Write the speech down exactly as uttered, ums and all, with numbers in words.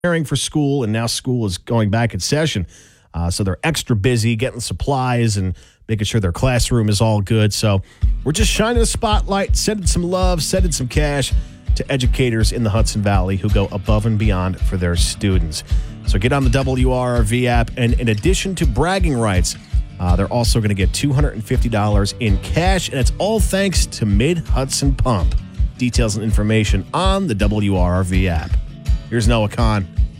preparing for school, and now school is going back in session. Uh, so they're extra busy getting supplies and making sure their classroom is all good. So we're just shining a spotlight, sending some love, sending some cash to educators in the Hudson Valley who go above and beyond for their students. So get on the W R R V app, and in addition to bragging rights, uh, they're also going to get two hundred fifty dollars in cash, and it's all thanks to Mid-Hudson Pump. Details and information on the W R R V app. Here's Noah Kahn.